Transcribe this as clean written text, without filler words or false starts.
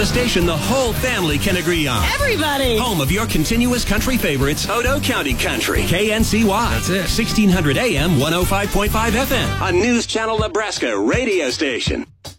a station the whole family can agree on. Everybody! Home of your continuous country favorites, Odo County Country. KNCY. That's it. 1600 AM, 105.5 FM. A News Channel Nebraska radio station.